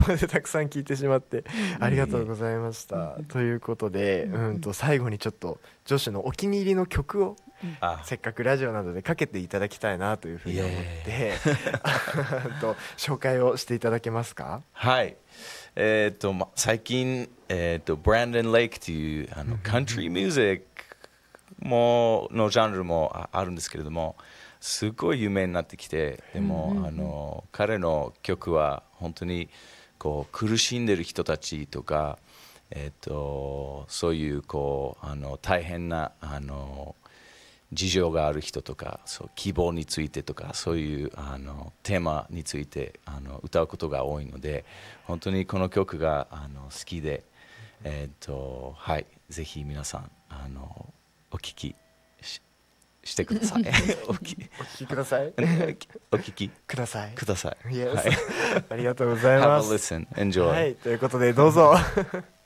方でたくさん聞いてしまってありがとうございました。ということで、最後にちょっとジョシュのお気に入りの曲をせっかくラジオなどでかけていただきたいなというふうに思って紹介をしていただけますか？ はい。最近、ブランドン・レイクというカントリーミュージックのジャンルもあるんですけれども、すごい有名になってきて、でも、彼の曲は本当にこう苦しんでる人たちとか、そういう大変な事情がある人とか、そう希望についてとか、そういうテーマについて歌うことが多いので、本当にこの曲が好きで、はい、ぜひ皆さんお聴きしてください。 お聞きください。 お聞きください。 ください。 Yes. ありがとうございます。 Have a listen. Enjoy. はい、ということでどうぞ。